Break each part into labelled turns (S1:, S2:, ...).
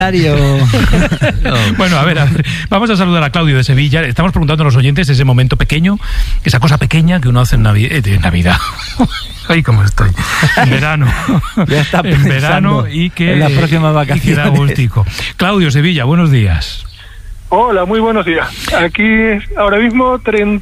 S1: Bueno, a ver, vamos a saludar a Claudio de Sevilla. Estamos preguntando a los oyentes ese momento pequeño, esa cosa pequeña que uno hace en Navidad. Ay, cómo estoy. En verano.
S2: Ya está
S1: en verano y que
S2: en las próximas vacaciones.
S1: Y que da gustico. Claudio, Sevilla, buenos días.
S3: Hola, muy buenos días. Aquí ahora mismo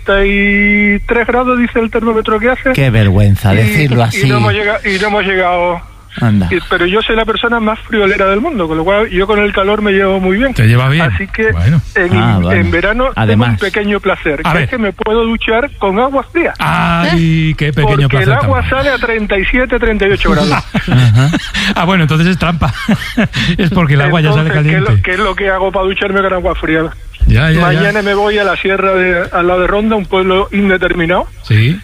S3: 33 grados dice el termómetro que hace.
S2: Qué vergüenza decirlo así.
S3: Y no hemos llegado.
S2: Anda.
S3: Pero yo soy la persona más friolera del mundo, con lo cual yo con el calor me llevo muy bien.
S1: ¿Te lleva bien?
S3: Así que
S1: bueno.
S3: en verano
S2: Además,
S3: tengo un pequeño placer, que es que me puedo duchar con agua fría.
S1: ¡Ay, qué pequeño placer!
S3: Porque el agua sale a 37, 38 grados.
S1: Ah, bueno, entonces es trampa. Es porque el agua ya sale caliente.
S3: ¿Qué es lo que hago para ducharme con agua fría?
S1: Mañana
S3: me voy a la sierra al lado de Ronda, un pueblo indeterminado.
S1: Sí.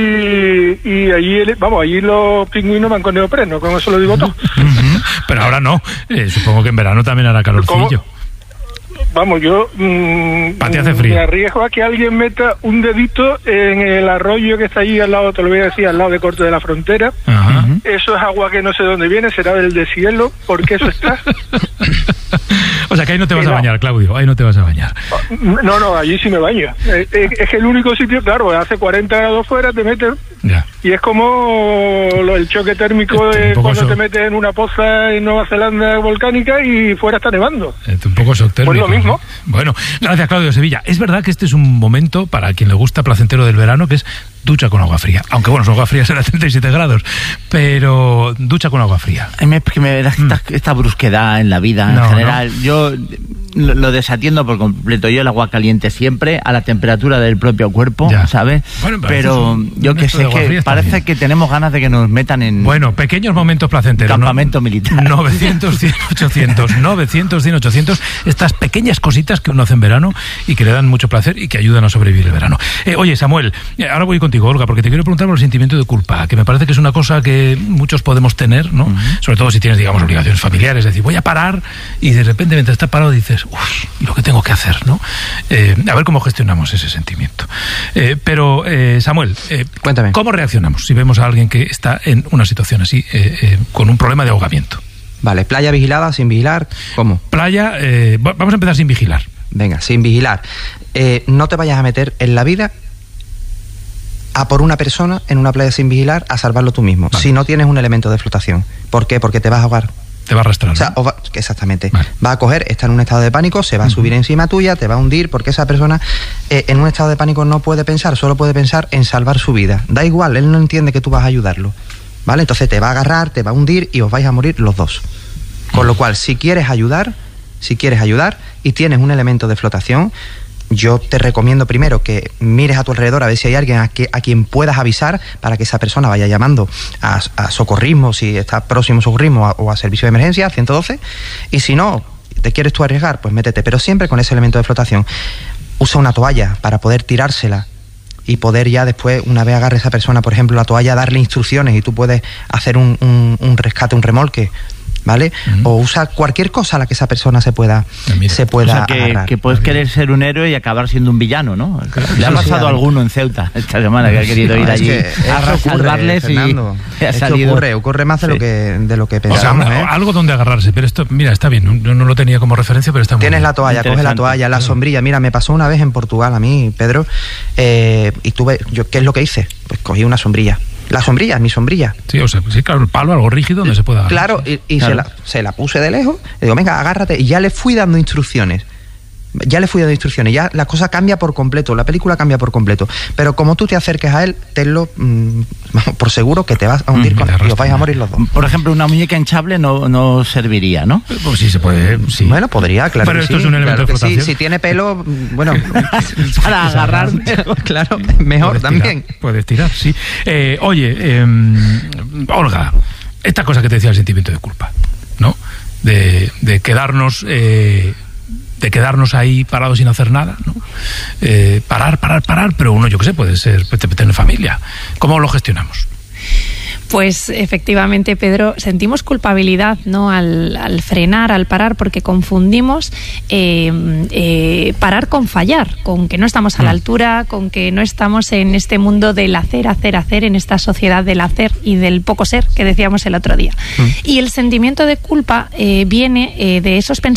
S3: Y allí los pingüinos van con neopreno, con eso lo digo todo.
S1: Pero ahora no. Supongo que en verano también hará calorcillo.
S3: Vamos, yo
S1: hace frío.
S3: Me arriesgo a que alguien meta un dedito en el arroyo que está allí al lado, te lo voy a decir, al lado de Corte de la Frontera.
S1: Ajá.
S3: Eso es agua que no sé dónde viene, será del deshielo, porque eso está.
S1: O sea que ahí no te vas a bañar, Claudio, ahí no te vas a bañar.
S3: No, allí sí me baño. Es el único sitio, claro, hace 40 grados fuera, te metes.
S1: Ya.
S3: Y es como el choque térmico de cuando te metes en una poza en Nueva Zelanda volcánica y fuera está nevando.
S1: Un poco shock térmico.
S3: Pues lo mismo.
S1: Bueno, gracias, Claudio de Sevilla. Es verdad que este es un momento para quien le gusta placentero del verano, que es ducha con agua fría. Aunque bueno, su agua fría será 37 grados, pero ducha con agua fría.
S2: Me da esta brusquedad en la vida en general. No. Yo lo desatiendo por completo. Yo el agua caliente siempre, a la temperatura del propio cuerpo, ¿sabes? Bueno, pero yo que sé, que parece que tenemos ganas de que nos metan en...
S1: Bueno, pequeños momentos placenteros.
S2: Campamento militar.
S1: 900, 100, 800, 900, 100, 800. Estas pequeñas cositas que uno hace en verano y que le dan mucho placer y que ayudan a sobrevivir el verano. Oye, Samuel, ahora voy contigo, Olga, porque te quiero preguntar por el sentimiento de culpa, que me parece que es una cosa que muchos podemos tener, ¿no? Sobre todo si tienes, digamos, obligaciones familiares. Es decir, voy a parar y de repente mientras estás parado dices, uy, lo que tengo que hacer, ¿no? A ver cómo gestionamos ese sentimiento. Pero, Samuel,
S4: cuéntame.
S1: ¿Cómo reaccionamos si vemos a alguien que está en una situación así, con un problema de ahogamiento?
S4: Vale, playa vigilada, sin vigilar, ¿cómo?
S1: Playa, vamos a empezar sin vigilar.
S4: Venga, sin vigilar. No te vayas a meter en la vida a por una persona en una playa sin vigilar a salvarlo tú mismo, si no tienes un elemento de flotación. ¿Por qué? Porque te vas a ahogar.
S1: Te va a arrastrar.
S4: O sea, exactamente. Vale. Va a coger, está en un estado de pánico, se va a subir encima tuya, te va a hundir, porque esa persona en un estado de pánico no puede pensar, solo puede pensar en salvar su vida. Da igual, él no entiende que tú vas a ayudarlo. ¿Vale? Entonces te va a agarrar, te va a hundir y os vais a morir los dos. Con lo cual, si quieres ayudar y tienes un elemento de flotación, yo te recomiendo primero que mires a tu alrededor a ver si hay alguien a quien puedas avisar para que esa persona vaya llamando a socorrismo, si está próximo socorrismo o a servicio de emergencia, 112, y si no, te quieres tú arriesgar, pues métete, pero siempre con ese elemento de flotación. Usa una toalla para poder tirársela y poder ya después, una vez agarre a esa persona, por ejemplo, la toalla, darle instrucciones y tú puedes hacer un rescate, un remolque, ¿vale? O usar cualquier cosa a la que esa persona se pueda
S2: o sea, que puedes querer ser un héroe y acabar siendo un villano, ¿no? Le ha pasado a alguno en Ceuta esta semana que ha querido ir allí a salvarles, Fernando, y ha salido.
S4: Ocurre más de lo que pensamos.
S1: O sea, algo donde agarrarse, pero esto, mira, está bien, no lo tenía como referencia, pero está muy bien.
S4: Tienes la toalla, coge la toalla, la sombrilla. Mira, me pasó una vez en Portugal a mí, Pedro, y tuve, ¿qué es lo que hice? Pues cogí una sombrilla. La sombrilla, mi sombrilla.
S1: Sí, o sea, sí, claro, el palo, algo rígido donde se pueda agarrar.
S4: Claro, y claro. Se la puse de lejos, le digo, venga, agárrate, y ya le fui dando instrucciones. Ya la cosa cambia por completo, la película cambia por completo. Pero como tú te acerques a él, tenlo por seguro que te vas a hundir con él y os vais a morir los dos.
S2: Por ejemplo, una muñeca hinchable no serviría, ¿no?
S1: Pues sí, se puede, sí.
S4: Bueno, podría, claro.
S1: Pero
S4: que
S1: esto
S4: sí,
S1: es un elemento de flotación.
S4: Si tiene pelo, bueno...
S2: para agarrarme.
S4: Claro, mejor también.
S1: Puedes tirar, sí. Oye, Olga, esta cosa que te decía el sentimiento de culpa, ¿no? De quedarnos... de quedarnos ahí parados sin hacer nada, ¿no? Parar, pero uno, yo qué sé, puede tener familia. ¿Cómo lo gestionamos?
S5: Pues efectivamente, Pedro, sentimos culpabilidad, ¿no? Al frenar, al parar, porque confundimos parar con fallar, con que no estamos a la altura, con que no estamos en este mundo del hacer, en esta sociedad del hacer y del poco ser que decíamos el otro día. Y el sentimiento de culpa viene de esos pensamientos